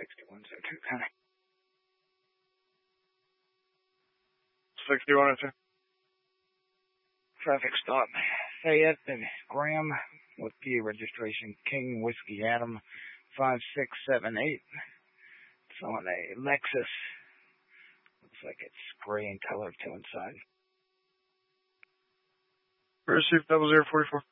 6102, Connie. 6102. Traffic stop. Fayette and Graham with PA registration King Whiskey Adam 5678. It's on a Lexus. Looks like it's gray in color too inside. Received 0044.